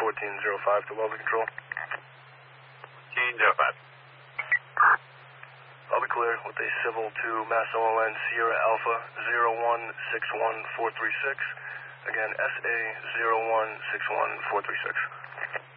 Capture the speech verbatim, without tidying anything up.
fourteen zero five to Lobby Control. fourteen zero five. I'll be clear with a civil to Mass O L N Sierra Alpha zero one six one four three six. Again, S A zero one six one four three six.